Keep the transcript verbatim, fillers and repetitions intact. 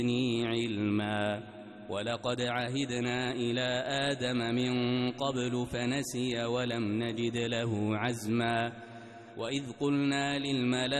علما ولقد عهدنا إلى آدم من قبل فنسي ولم نجد له عزما وإذ قلنا للملائكة